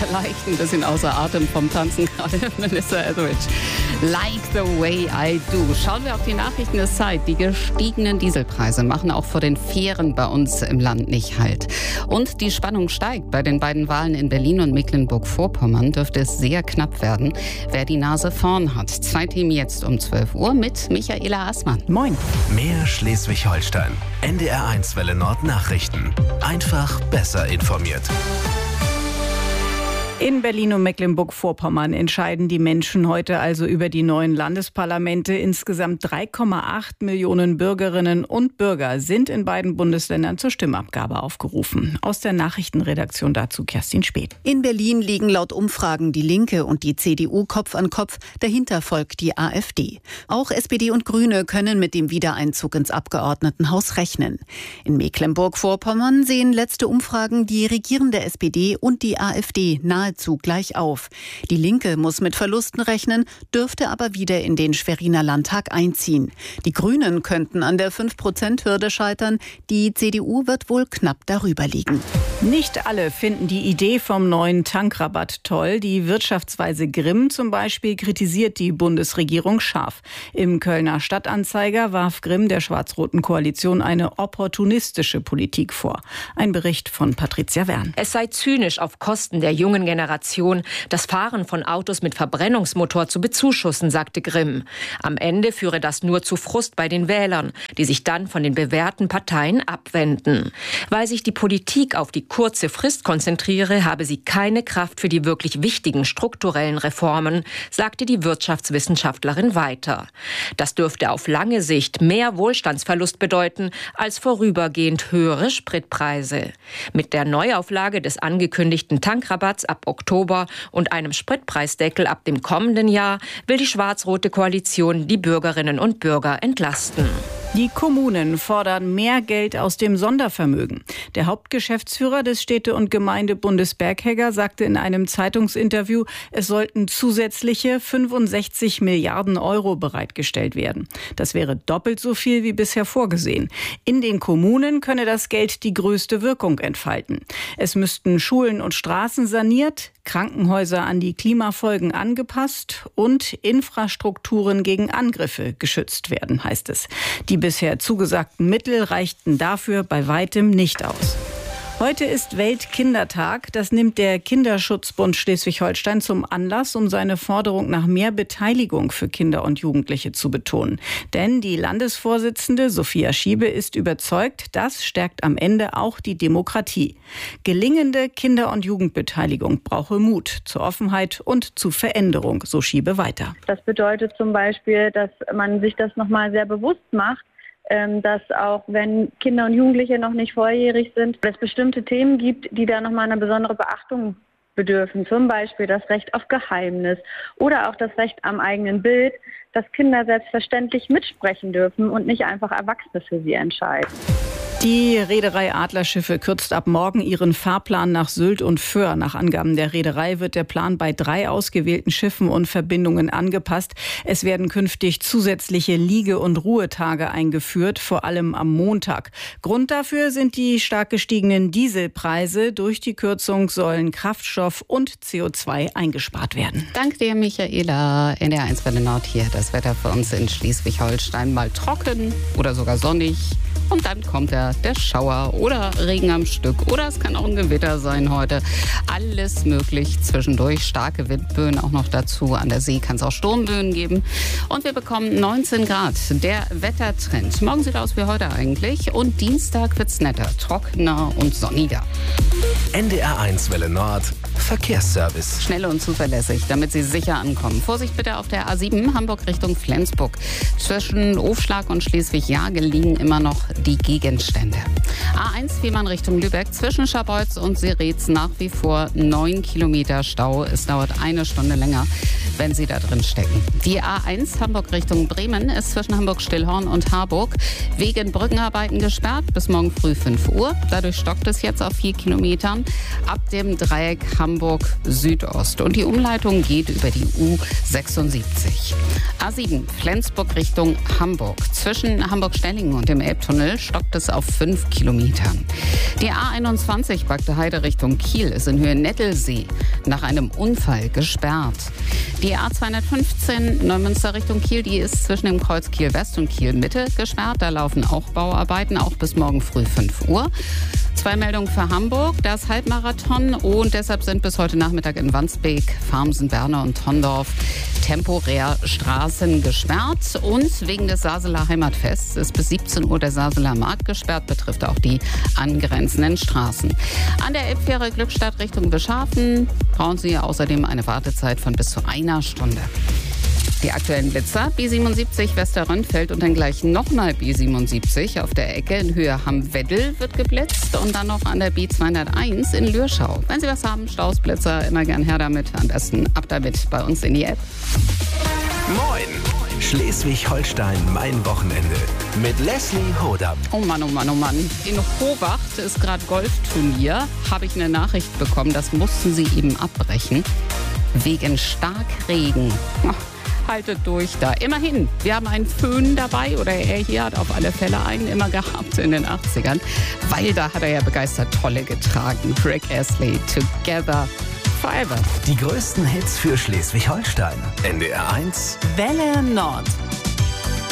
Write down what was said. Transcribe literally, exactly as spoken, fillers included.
leicht ein bisschen außer Atem vom Tanzen gerade, Melissa Etheridge. Like the way I do. Schauen wir auf die Nachrichten der Zeit. Die gestiegenen Dieselpreise machen auch vor den Fähren bei uns im Land nicht Halt. Und die Spannung steigt. Bei den beiden Wahlen in Berlin und Mecklenburg-Vorpommern dürfte es sehr knapp werden, wer die Nase vorn hat. Zwei Themen jetzt um zwölf Uhr mit Michaela Assmann. Moin. Mehr Schleswig-Holstein. N D R eins Welle Nord Nachrichten. Einfach besser informiert. In Berlin und Mecklenburg-Vorpommern entscheiden die Menschen heute also über die neuen Landesparlamente. Insgesamt drei Komma acht Millionen Bürgerinnen und Bürger sind in beiden Bundesländern zur Stimmabgabe aufgerufen. Aus der Nachrichtenredaktion dazu Kerstin Speth. In Berlin liegen laut Umfragen die Linke und die C D U Kopf an Kopf. Dahinter folgt die AfD. Auch S P D und Grüne können mit dem Wiedereinzug ins Abgeordnetenhaus rechnen. In Mecklenburg-Vorpommern sehen letzte Umfragen die regierende S P D und die AfD nahe gleich auf. Die Linke muss mit Verlusten rechnen, dürfte aber wieder in den Schweriner Landtag einziehen. Die Grünen könnten an der fünf Prozent Hürde scheitern. Die C D U wird wohl knapp darüber liegen. Nicht alle finden die Idee vom neuen Tankrabatt toll. Die Wirtschaftsweise Grimm zum Beispiel kritisiert die Bundesregierung scharf. Im Kölner Stadtanzeiger warf Grimm der schwarz-roten Koalition eine opportunistische Politik vor. Ein Bericht von Patricia Wern. Es sei zynisch, auf Kosten der jungen Generation das Fahren von Autos mit Verbrennungsmotor zu bezuschussen, sagte Grimm. Am Ende führe das nur zu Frust bei den Wählern, die sich dann von den bewährten Parteien abwenden. Weil sich die Politik auf die kurze Frist konzentriere, habe sie keine Kraft für die wirklich wichtigen strukturellen Reformen, sagte die Wirtschaftswissenschaftlerin weiter. Das dürfte auf lange Sicht mehr Wohlstandsverlust bedeuten als vorübergehend höhere Spritpreise. Mit der Neuauflage des angekündigten Tankrabatts ab Oktober und einem Spritpreisdeckel ab dem kommenden Jahr will die schwarz-rote Koalition die Bürgerinnen und Bürger entlasten. Die Kommunen fordern mehr Geld aus dem Sondervermögen. Der Hauptgeschäftsführer des Städte- und Gemeindebundes Berghegger sagte in einem Zeitungsinterview, es sollten zusätzliche fünfundsechzig Milliarden Euro bereitgestellt werden. Das wäre doppelt so viel wie bisher vorgesehen. In den Kommunen könne das Geld die größte Wirkung entfalten. Es müssten Schulen und Straßen saniert, Krankenhäuser an die Klimafolgen angepasst und Infrastrukturen gegen Angriffe geschützt werden, heißt es. Die bisher zugesagten Mittel reichten dafür bei weitem nicht aus. Heute ist Weltkindertag. Das nimmt der Kinderschutzbund Schleswig-Holstein zum Anlass, um seine Forderung nach mehr Beteiligung für Kinder und Jugendliche zu betonen. Denn die Landesvorsitzende Sophia Schiebe ist überzeugt, das stärkt am Ende auch die Demokratie. Gelingende Kinder- und Jugendbeteiligung brauche Mut zur Offenheit und zu Veränderung, so Schiebe weiter. Das bedeutet zum Beispiel, dass man sich das nochmal sehr bewusst macht, dass auch wenn Kinder und Jugendliche noch nicht volljährig sind, es bestimmte Themen gibt, die da nochmal eine besondere Beachtung bedürfen. Zum Beispiel das Recht auf Geheimnis oder auch das Recht am eigenen Bild, dass Kinder selbstverständlich mitsprechen dürfen und nicht einfach Erwachsene für sie entscheiden. Die Reederei Adlerschiffe kürzt ab morgen ihren Fahrplan nach Sylt und Föhr. Nach Angaben der Reederei wird der Plan bei drei ausgewählten Schiffen und Verbindungen angepasst. Es werden künftig zusätzliche Liege- und Ruhetage eingeführt, vor allem am Montag. Grund dafür sind die stark gestiegenen Dieselpreise. Durch die Kürzung sollen Kraftstoff und C O zwei eingespart werden. Danke dir, Michaela. N D R eins Welle Nord hier. Das Wetter für uns in Schleswig-Holstein mal trocken oder sogar sonnig. Und dann kommt der, der Schauer oder Regen am Stück. Oder es kann auch ein Gewitter sein heute. Alles möglich zwischendurch. Starke Windböen auch noch dazu. An der See kann es auch Sturmböen geben. Und wir bekommen neunzehn Grad. Der Wettertrend. Morgen sieht aus wie heute eigentlich. Und Dienstag wird's netter, trockener und sonniger. N D R eins Welle Nord Verkehrsservice. Schnell und zuverlässig, damit Sie sicher ankommen. Vorsicht bitte auf der A sieben, Hamburg Richtung Flensburg. Zwischen Ofschlag und Schleswig-Jagel liegen immer noch die Gegenstände. A eins Fehmarn Richtung Lübeck. Zwischen Scharbeutz und Seretz nach wie vor neun Kilometer Stau. Es dauert eine Stunde länger, wenn Sie da drin stecken. Die A eins Hamburg Richtung Bremen ist zwischen Hamburg-Stillhorn und Harburg wegen Brückenarbeiten gesperrt bis morgen früh fünf Uhr. Dadurch stockt es jetzt auf vier Kilometern. Ab dem Dreieck Hamburg Hamburg Südost. Und die Umleitung geht über die U sechsundsiebzig. A sieben, Flensburg Richtung Hamburg. Zwischen Hamburg-Stellingen und dem Elbtunnel stockt es auf fünf Kilometern. Die A einundzwanzig, Bagde-Heide Richtung Kiel, ist in Höhe Nettelsee nach einem Unfall gesperrt. Die A zweihundertfünfzehn, Neumünster Richtung Kiel, die ist zwischen dem Kreuz Kiel-West und Kiel-Mitte gesperrt. Da laufen auch Bauarbeiten, auch bis morgen früh fünf Uhr. Zwei Meldungen für Hamburg, das Halbmarathon, und deshalb sind bis heute Nachmittag in Wandsbek, Farmsen, Berner und Tondorf temporär Straßen gesperrt. Und wegen des Saseler Heimatfests ist bis siebzehn Uhr der Saseler Markt gesperrt, betrifft auch die angrenzenden Straßen. An der Elbfähre Glückstadt Richtung Bischhafen brauchen Sie außerdem eine Wartezeit von bis zu einer Stunde. Die aktuellen Blitzer, B siebenundsiebzig Westerrönfeld und dann gleich nochmal B siebenundsiebzig auf der Ecke in Höhe Hamm-Weddel wird geblitzt und dann noch an der B zweihunderteins in Lürschau. Wenn Sie was haben, Staus, Blitzer, immer gern her damit, am besten ab damit bei uns in die App. Moin! Schleswig-Holstein, mein Wochenende mit Leslie Hodam. Oh Mann, oh Mann, oh Mann. In Hovacht ist gerade Golfturnier. Habe ich eine Nachricht bekommen, das mussten sie eben abbrechen. Wegen Starkregen. Ach, haltet durch da. Immerhin, wir haben einen Föhn dabei, oder er hier hat auf alle Fälle einen immer gehabt in den achtzigern, weil da hat er ja begeistert Tolle getragen. Rick Astley, Together Forever. Die größten Hits für Schleswig-Holstein. N D R eins Welle Nord.